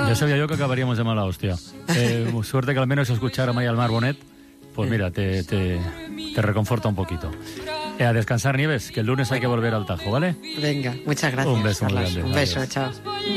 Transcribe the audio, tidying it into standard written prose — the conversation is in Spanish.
Ya sabía yo que acabaríamos de mala hostia. Suerte que al menos escuchar a Maya Almar Bonet, pues mira, te reconforta un poquito. A descansar, Nieves, que el lunes hay que volver al Tajo, ¿vale? Venga, muchas gracias. Un beso muy Carlas. grande. Un beso, Adiós. chao.